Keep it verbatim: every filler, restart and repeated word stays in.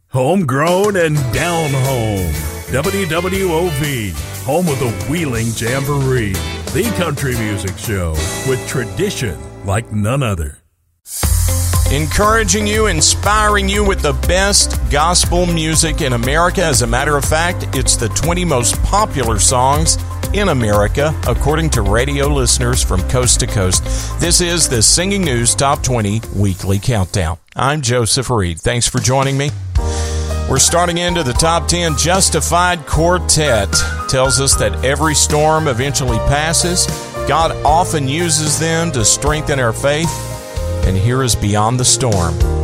Homegrown and down home. W W O V, home of the Wheeling Jamboree, the country music show with tradition like none other. Encouraging you, inspiring you with the best gospel music in America. As a matter of fact, it's the twenty most popular songs in America, according to radio listeners from coast to coast. This is the Singing News Top twenty Weekly Countdown. I'm Joseph Reed. Thanks for joining me. We're starting into the top ten. Justified Quartet tells us that every storm eventually passes. God often uses them to strengthen our faith. And here is Beyond the Storm.